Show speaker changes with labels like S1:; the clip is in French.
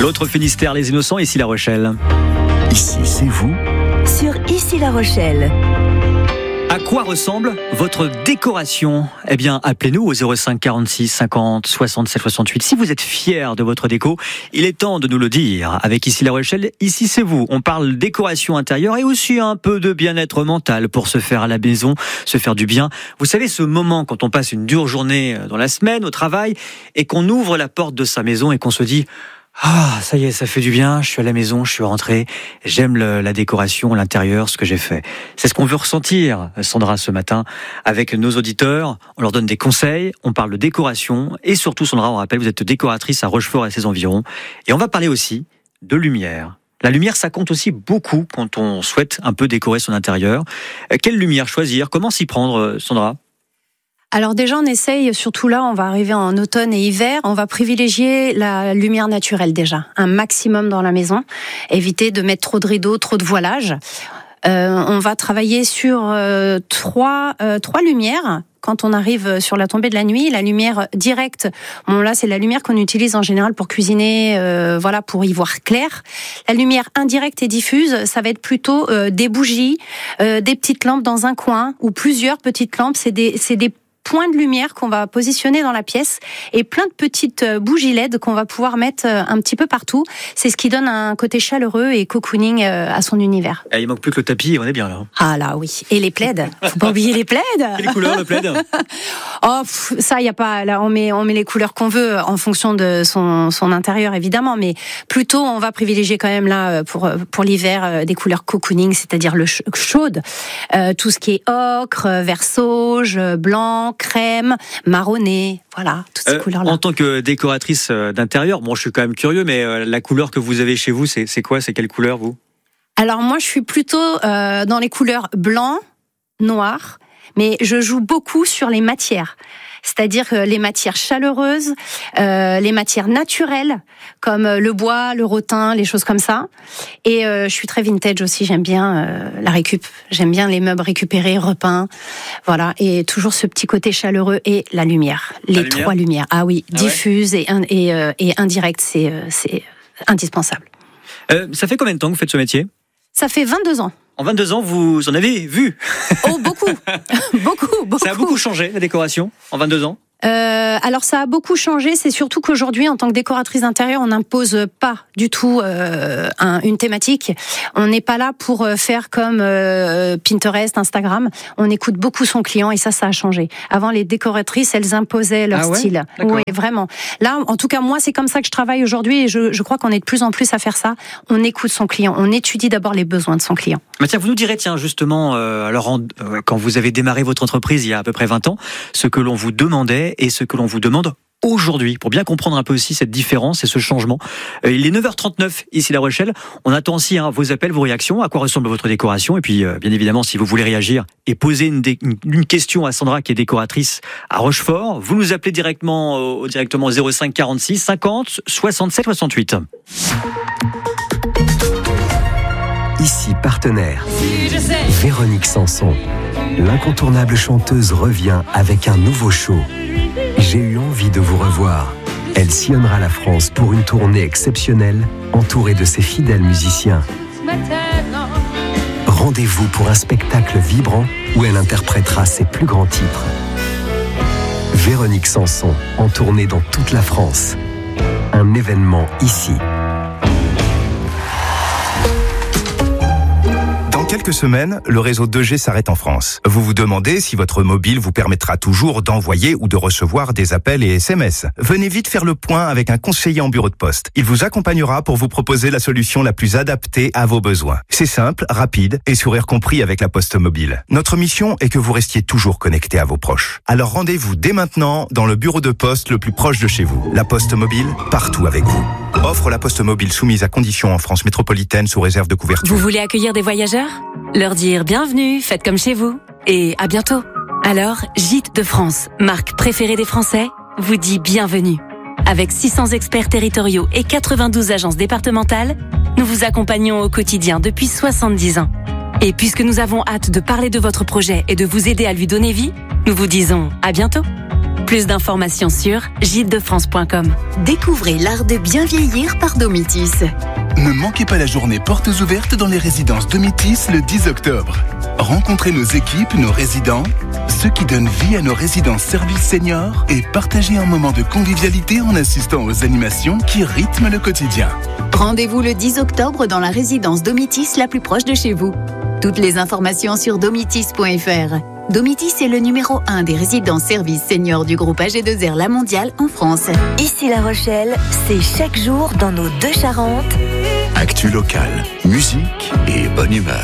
S1: L'autre Finistère, les Innocents, ici La Rochelle.
S2: Ici, c'est vous.
S3: Sur Ici La Rochelle.
S1: À quoi ressemble votre décoration ? Eh bien, appelez-nous au 05 46 50 67 68. Si vous êtes fiers de votre déco, il est temps de nous le dire. Avec Ici La Rochelle, ici c'est vous. On parle décoration intérieure et aussi un peu de bien-être mental pour se faire à la maison, se faire du bien. Vous savez, ce moment quand on passe une dure journée dans la semaine au travail et qu'on ouvre la porte de sa maison et qu'on se dit « Ah, ça y est, ça fait du bien, je suis à la maison, je suis rentré, j'aime la décoration, l'intérieur, ce que j'ai fait. » C'est ce qu'on veut ressentir, Sandra, ce matin, avec nos auditeurs. On leur donne des conseils, on parle de décoration, et surtout, Sandra, on rappelle, vous êtes décoratrice à Rochefort et ses environs. Et on va parler aussi de lumière. La lumière, ça compte aussi beaucoup quand on souhaite un peu décorer son intérieur. Quelle lumière choisir ? Comment s'y prendre, Sandra ?
S4: Alors déjà, on essaye, surtout là, on va arriver en automne et hiver, on va privilégier la lumière naturelle déjà, un maximum dans la maison, éviter de mettre trop de rideaux, trop de voilage. On va travailler sur trois lumières. Quand on arrive sur la tombée de la nuit, la lumière directe, bon là c'est la lumière qu'on utilise en général pour cuisiner, voilà, pour y voir clair. La lumière indirecte et diffuse, ça va être plutôt des bougies, des petites lampes dans un coin ou plusieurs petites lampes. C'est des points de lumière qu'on va positionner dans la pièce et plein de petites bougies LED qu'on va pouvoir mettre un petit peu partout. C'est ce qui donne un côté chaleureux et cocooning à son univers.
S1: Il manque plus que le tapis, on est bien là.
S4: Ah là oui, et les plaids. Faut pas oublier les plaids.
S1: Quelle couleur le plaid ?
S4: Oh, ça y a pas. Là, on met les couleurs qu'on veut en fonction de son intérieur évidemment, mais plutôt on va privilégier quand même là pour l'hiver des couleurs cocooning, c'est-à-dire le chaude, tout ce qui est ocre, vert sauge, blanc, crème, marronné, voilà, toutes ces couleurs-là.
S1: En tant que décoratrice d'intérieur, bon, je suis quand même curieux, mais la couleur que vous avez chez vous, c'est quoi ? C'est quelle couleur, vous ?
S4: Alors moi, je suis plutôt dans les couleurs blanc, noir, mais je joue beaucoup sur les matières. C'est-à-dire les matières chaleureuses, les matières naturelles, comme le bois, le rotin, les choses comme ça. Et je suis très vintage aussi, j'aime bien la récup. J'aime bien les meubles récupérés, repeints. Voilà, et toujours ce petit côté chaleureux et la lumière. Trois lumières. Ah oui, diffuse et indirecte, c'est indispensable.
S1: Ça fait combien de temps que vous faites ce métier ?
S4: Ça fait 22 ans.
S1: En 22 ans, vous en avez vu ?
S4: Oh, beaucoup. Beaucoup.
S1: Ça a beaucoup changé, la décoration, en 22 ans ?
S4: Alors ça a beaucoup changé, c'est surtout qu'aujourd'hui en tant que décoratrice d'intérieur on n'impose pas du tout une thématique. On n'est pas là pour faire comme Pinterest, Instagram. On écoute beaucoup son client et ça a changé. Avant les décoratrices elles imposaient leur style. Oui, vraiment. Là en tout cas moi c'est comme ça que je travaille aujourd'hui et je crois qu'on est de plus en plus à faire ça. On écoute son client, on étudie d'abord les besoins de son client.
S1: Mais tiens, vous nous direz justement alors quand vous avez démarré votre entreprise il y a à peu près 20 ans, ce que l'on vous demandait et ce que l'on vous demande aujourd'hui, pour bien comprendre un peu aussi cette différence et ce changement. Il est 9h39 ici La Rochelle. On attend aussi vos appels, vos réactions, à quoi ressemble votre décoration. Et puis, bien évidemment, si vous voulez réagir et poser une question à Sandra qui est décoratrice à Rochefort, vous nous appelez directement au 05 46 50 67 68.
S2: Ici partenaire. Véronique Sanson, l'incontournable chanteuse revient avec un nouveau show. J'ai eu envie de vous revoir. Elle sillonnera la France pour une tournée exceptionnelle, entourée de ses fidèles musiciens. Rendez-vous pour un spectacle vibrant où elle interprétera ses plus grands titres. Véronique Sanson, en tournée dans toute la France. Un événement ici.
S5: Dans quelques semaines, le réseau 2G s'arrête en France. Vous vous demandez si votre mobile vous permettra toujours d'envoyer ou de recevoir des appels et SMS. Venez vite faire le point avec un conseiller en bureau de poste. Il vous accompagnera pour vous proposer la solution la plus adaptée à vos besoins. C'est simple, rapide et sourire compris avec la Poste Mobile. Notre mission est que vous restiez toujours connecté à vos proches. Alors rendez-vous dès maintenant dans le bureau de poste le plus proche de chez vous. La Poste Mobile, partout avec vous. Offre La Poste Mobile soumise à conditions en France métropolitaine sous réserve de couverture.
S6: Vous voulez accueillir des voyageurs ? Leur dire bienvenue, faites comme chez vous. Et à bientôt. Alors, Gîtes de France, marque préférée des Français, vous dit bienvenue. Avec 600 experts territoriaux et 92 agences départementales, nous vous accompagnons au quotidien depuis 70 ans. Et puisque nous avons hâte de parler de votre projet et de vous aider à lui donner vie, nous vous disons à bientôt. Plus d'informations sur gîtesdefrance.com.
S3: Découvrez l'art de bien vieillir par Domitis.
S7: Ne manquez pas la journée portes ouvertes dans les résidences Domitis le 10 octobre. Rencontrez nos équipes, nos résidents, ceux qui donnent vie à nos résidences services seniors et partagez un moment de convivialité en assistant aux animations qui rythment le quotidien.
S3: Rendez-vous le 10 octobre dans la résidence Domitis la plus proche de chez vous. Toutes les informations sur domitis.fr. Domitis est le numéro 1 des résidences services seniors du groupe AG2R La Mondiale en France.
S8: Ici La Rochelle, c'est chaque jour dans nos deux Charentes.
S9: Actu locale, musique et bonne humeur.